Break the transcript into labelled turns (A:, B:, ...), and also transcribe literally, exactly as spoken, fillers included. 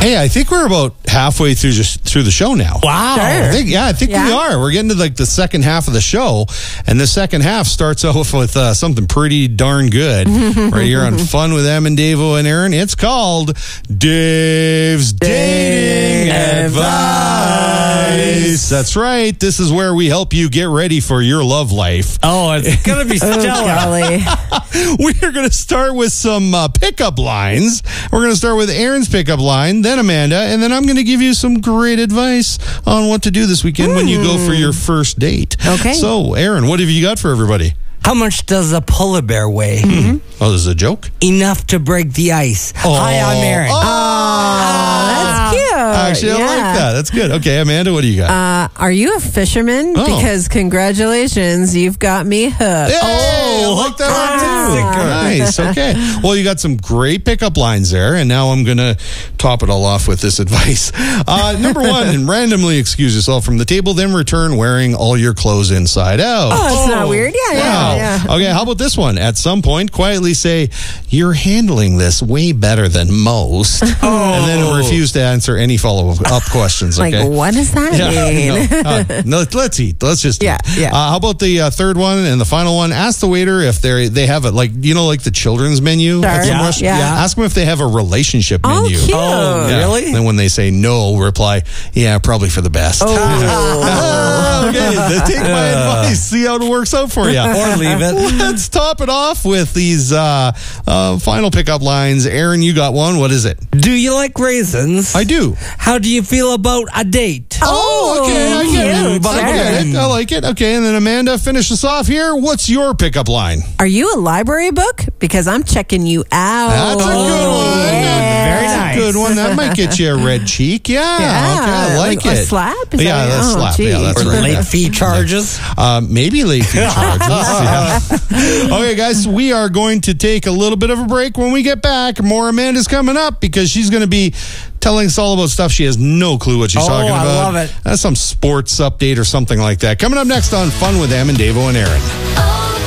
A: Hey, I think we're about halfway through just through the show now.
B: Wow.
C: Sure.
A: I think, yeah, I think
C: Yeah.
A: we are. We're getting to like the second half of the show, and the second half starts off with uh, something pretty darn good. Right here on Fun with Em and Davo and Aaron. It's called Dave's Dating Advice. That's right. This is where we help you get ready for your love life.
B: Oh, it's going to be
C: Oh,
B: stellar.
C: golly.
A: We're going to start with some uh, pickup lines. We're going to start with Aaron's pickup line, then Amanda, and then I'm going to give you some great advice on what to do this weekend when you go for your first date.
C: Okay.
A: So, Aaron, what have you got for everybody?
B: How much does a polar bear weigh?
A: Oh, this is a joke?
B: Enough to break the ice.
A: Oh.
B: Hi, I'm Aaron.
A: Oh,
C: That's cute.
A: actually, I
C: Yeah.
A: like that. That's good. Okay, Amanda, what do you got?
C: Uh, are you a fisherman?
A: Oh.
C: Because congratulations, you've got me hooked.
A: Hey, I like that one too. Nice. Okay. Well, you got some great pickup lines there, and now I'm going to top it all off with this advice. Uh, number one, and randomly excuse yourself from the table, then return wearing all your clothes inside out.
C: Oh, that's not weird. Yeah, yeah,
A: Wow.
C: yeah.
A: Okay, how about this one? At some point, quietly say, "You're handling this way better than most," and then refuse to answer any follow-up questions.
C: Like,
A: Okay.
C: what does that mean?
A: no, uh, no, let's eat. Let's just
C: Yeah,
A: eat.
C: yeah.
A: Uh, how about the uh, third one and the final one? Ask the waiter if they they have it, like, you know, like the children's menu
C: Sure,
A: at some
C: yeah,
A: restaurant.
C: yeah.
A: Ask them if they have a relationship
C: Oh,
A: menu.
C: cute.
B: Oh,
A: Yeah.
B: really?
A: And when they say no, reply, "Yeah, probably for the best."
C: Oh.
A: Okay, then take my advice. See how it works out for you.
B: Or leave it.
A: Let's top it off with these uh, uh, final pickup lines. Aaron, you got one. What is it?
B: Do you like raisins?
A: I do.
B: How do you feel about a date?
A: Oh, okay. I get it.
C: cute.
A: I get it. I like it. Okay, and then Amanda, finish us off here. What's your pickup line?
C: Are you a library book? Because I'm checking you out.
A: That's a good one.
C: Yeah.
B: Very
A: That's
B: nice.
A: a good one. That might get you a red cheek. Yeah.
C: Yeah.
A: Okay, I like,
C: Like
A: it.
C: a slap? Is
A: yeah,
C: that-
A: that's
C: oh,
A: slap. Yeah,
C: geez.
A: that's
B: Or
A: right.
B: late
A: Yeah.
B: fee charges?
A: Uh, maybe late fee charges. Yeah. Okay, guys, we are going to take a little bit of a break. When we get back, more Amanda's coming up because she's going to be telling us all about stuff she has no clue what she's
B: Oh,
A: talking
B: I
A: about.
B: love it.
A: That's some sports update or something like that. Coming up next on Fun with Em and Davo and Aaron.
D: Oh,